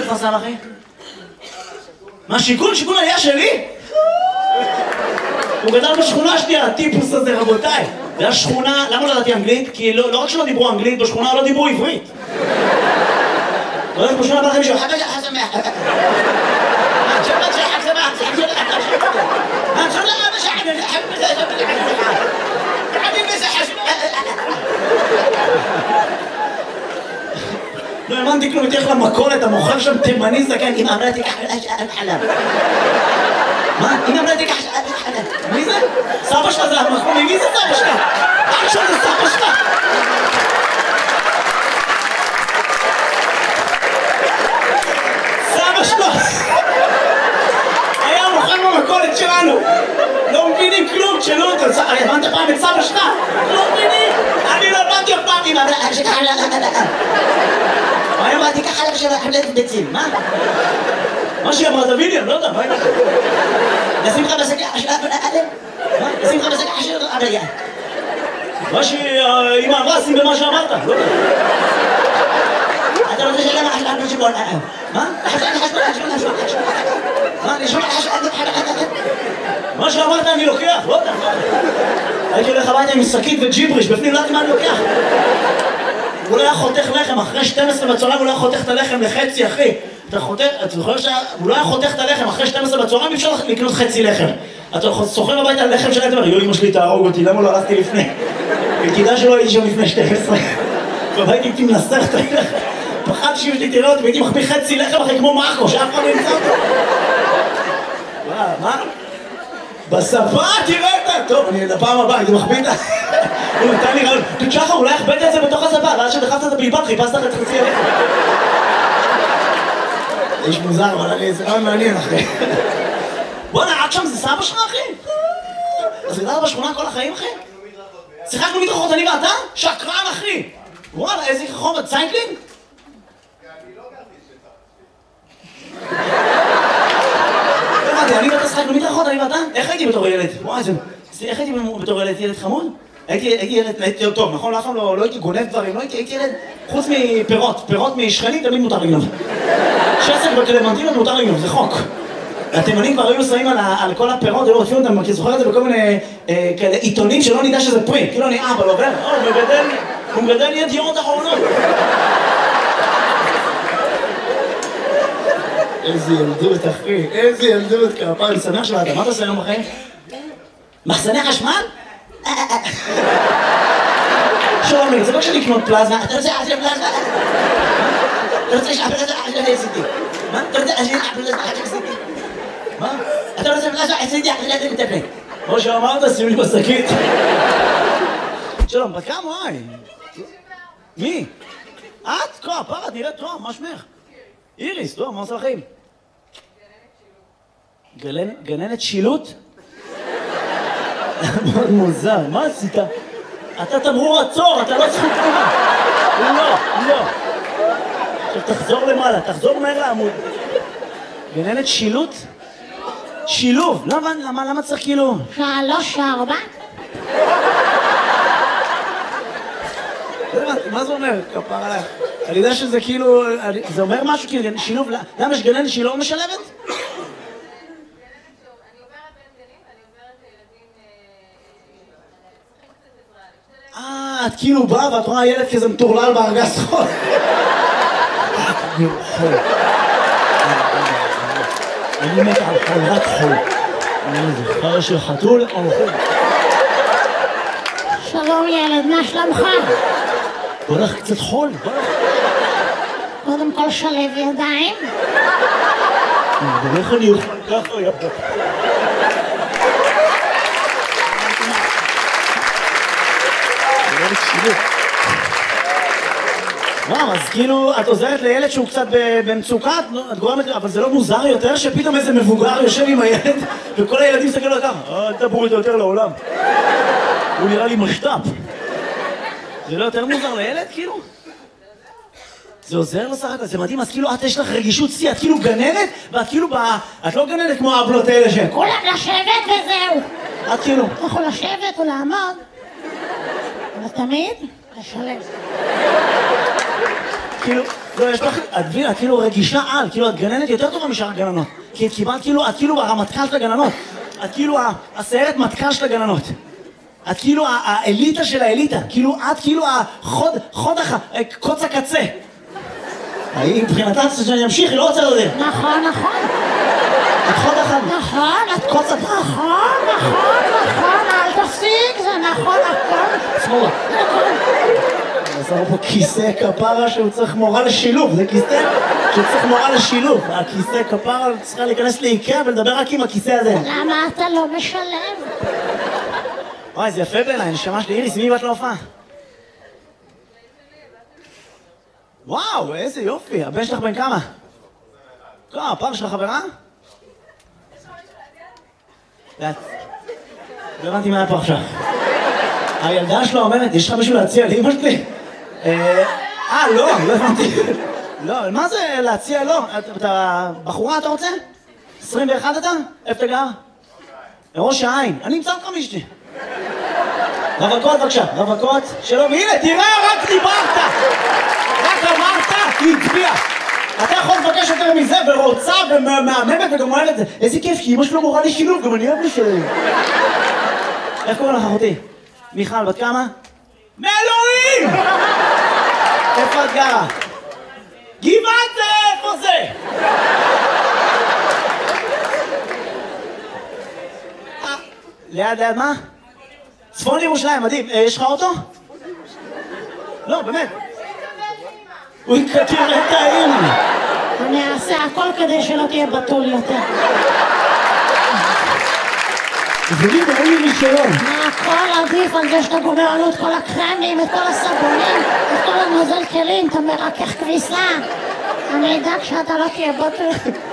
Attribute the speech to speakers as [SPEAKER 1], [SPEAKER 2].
[SPEAKER 1] הכנסה, אחי? מה, שיכון? שיכון עלייה שלי? הוא גדל בשכונה השנייה, הטיפוס הזה, רבותיי. זה היה שכונה, למה לא ידעתי אנגלית? כי לא רק שלא דיברו אנגלית, בשכונה לא דיברו עברית. לא יודעת, בשכונה בא לכם מישהו, חגה חסמח. לא האמנתי כלום, תלך למכולת, המוכר שם תימני זקן, אמא אמרה תיקח חלב. מה? אמא אמרה תיקח חלב. מי זה? סבא שלך זה המחום, מי זה סבא שלך? אח שלך זה סבא שלך. סבא שלך היה מוכר במכולת שלנו. לא מבינים כלום, תשאלו אותו. הבנת פעם את סבא שלך? לא מבינים. אני לא הבנתי אף פעם. אמא אמרה תיקח חלב. אני אמרתי ככה לך של חבלת ביצים, מה? מה שהיא אמרה, תביא לי, אני לא יודע, מה היא אמרת? נשים לך בשקע חשב, מה? נשים לך בשקע חשב, עריה. מה שהיא אמרה, שים במה שאמרת, לא יודע. אתה רוצה שלמה חשב, חשבון, מה? מה? נשמע חשב, מה שאמרת אני לוקח, לא יודע. הייתי הולך הביתה עם שקית וג'יבריש, בפנים לא יודעת מה אני לוקח. הוא לא היה חותך לחם, אחרי 12 בצהריים הוא לא היה חותך את הלחם לחצי, אחי. אתה חותך, אתה זוכר שהוא לא היה חותך את הלחם, אחרי 12 בצהריים אפשר לקנות חצי לחם. אתה סוחר הביתה על לחם שלהם, יו, אמא שלי תהרוג אותי, למה לא הלכתי לפני? וכדאי שלא הייתי שם לפני 12. בבית הייתי מנסח את הלחם. פחדתי שאמא תראה אותי, והייתי מחביא חצי לחם אחרי כמו מרקו, שאף אחד לא ימצא אותו. מה? בשפה תראה אותה! טוב, אני לפעם הבאה, הייתי מחביא את ה... הוא נתן לי רעיון, שחר, אולי הכבדת את זה בתוך השפה, ואז שדחפת את הבלבד, חיפשת לך את חצי הלחם. איש מוזר, אבל זה רעיון מעניין, אחי. בוא'נה, עד שם זה סבא שלך, אחי? אז גדלת בשכונה כל החיים, אחי? שיחקנו מדרכות, אני ואתה? שקרן, אחי! וואלה, איזה חומר, ציינקלינג?
[SPEAKER 2] אני לא גרתי
[SPEAKER 1] אני ואתה שחקנו מדרכות, אני ואתה? איך הייתי בתור ילד? וואי, איך הייתי בתור ילד? ילד חמוד? הייתי ילד טוב, נכון? אף פעם לא הייתי גונב דברים, לא הייתי ילד... חוץ מפירות, פירות משכנים תמיד מותר לגנוב. שסק וקלמנטינות מותר לגנוב, זה חוק. התימנים כבר היו שמים על כל הפירות, היו רודפים אותם, כי זוכר את זה בכל מיני כאלה עיתונים שלא נדע שזה פרי. כאילו אני אבל עובר, הוא מגדל ידיעות אחרונות. איזה ילדות, אחי, איזה ילדות, כפר, אני שמח שבאת, מה אתה עושה היום בחיים? מחסני חשמל? שלומי, זה לא כשאני לקנות פלזמה, אתה רוצה לעשות פלזמה? אתה רוצה לשאפל את זה אחרי LCD? מה? אתה רוצה לשאפל את זה אחרי LCD? מה? אתה רוצה פלזמה LCD אחרי LCD מטפל? כמו שאמרת, שים לי בשקית. שלום, בת כמה? וואי. מי? את? כה, פרה, נראית טוב, מה שמך? איריס, טוב, מה עושה לכם? גננת שילוט? מאוד מוזר, מה עשית? אתה תמרור עצור, אתה לא זכות תנועה. לא. עכשיו תחזור למעלה, תחזור מהר לעמוד. גננת שילוט? שילוב, למה צריך כאילו?
[SPEAKER 3] 3, 4.
[SPEAKER 1] מה זה אומר? כפר עליך. אני יודע שזה כאילו, זה אומר משהו כאילו, שילוב, למה יש גננת שהיא לא משלבת? את כאילו באה ואת רואה ילד כזה מטורלל בארגז חול. אני מת על חול, רק חול. אני זוכר של חתול או חול.
[SPEAKER 3] שלום ילד, מה שלומך?
[SPEAKER 1] בוא נלך קצת חול, בוא נלך.
[SPEAKER 3] קודם כל שלב ידיים.
[SPEAKER 1] ואיך אני אוכל ככה יפה. וואו, אז כאילו, את עוזרת לילד שהוא קצת במצוקה, את גורמת, אבל זה לא מוזר יותר שפתאום איזה מבוגר יושב עם הילד וכל הילדים מסתכלים לו ככה, אל תבואו איתו יותר לעולם. הוא נראה לי משת"פ. זה לא יותר מוזר לילד, כאילו? זה עוזר לסך הכל, זה מדהים, אז כאילו, את יש לך רגישות שיא, את כאילו גננת, ואת כאילו את לא גננת כמו האבלות האלה שהן.
[SPEAKER 3] כולם לשבת וזהו.
[SPEAKER 1] את כאילו.
[SPEAKER 3] אתה יכול לשבת או לעמוד, אבל תמיד לשלב.
[SPEAKER 1] כאילו, לא, יש לך, את מבינה, את כאילו רגישה על, כאילו את גננת יותר טובה משאר הגננות. כי את קיבלת כאילו, את כאילו הרמטכ"ל של הגננות. את כאילו הסיירת מטכ"ל של הגננות. את כאילו האליטה של האליטה. כאילו את כאילו קוץ הקצה. היא מבחינתה שאני אמשיך, היא לא רוצה לדעת.
[SPEAKER 3] נכון, נכון.
[SPEAKER 1] את חוד אחד.
[SPEAKER 3] נכון, את
[SPEAKER 1] קוץ הקצה.
[SPEAKER 3] נכון, אל תפסיק, זה נכון, הכל.
[SPEAKER 1] שמאלה. עזר פה כיסא כפרה שהוא צריך מורה לשילוב, זה כיסא שהוא צריך מורה לשילוב. הכיסא כפרה צריכה להיכנס לאיקאה ולדבר רק עם הכיסא הזה.
[SPEAKER 3] למה אתה לא משלם?
[SPEAKER 1] וואי, זה יפה בעיניי, נשמה שלי. איריס, מי באת להופעה? וואו, איזה יופי. הבן שלך בן כמה? הפעם שלך חברה? לא הבנתי מה היה פה עכשיו. הילדה שלו אומרת, יש לך מישהו להציע לאמא שלי? לא הבנתי. לא, מה זה להציע? לא. אתה בחורה אתה רוצה? 21 אתה? איפה אתה גר? ראש העין. אני אמצא אותך מאשתי. רווקות בבקשה, רווקות. שלום, הנה, תראה, רק דיברת! רק אמרת, היא הצביעה. אתה יכול לבקש יותר מזה, ורוצה, ומהממת, וגם אוהב את זה. איזה כיף, כי אמא שלו מורה לי שילוב, גם אני אוהב לשלם. איך קוראים לך, אחותי? מיכל, בת כמה? מאלוהים! איפה את גרה? גבעת זה, איפה זה? ליד מה? צפון ירושלים, מדהים. יש לך אוטו? לא, באמת. הוא יקטיר את האמא.
[SPEAKER 3] אני אעשה הכל כדי שלא תהיה בתול יותר.
[SPEAKER 1] ולי ואין לי רישיון.
[SPEAKER 3] הכל עדיף על זה שאתה גומר עלות כל הקרמים, את כל הסבונים, את כל הנוזל כלים, אתה מרכך כביסה. אני אדאג שאתה לא תהיה בתול.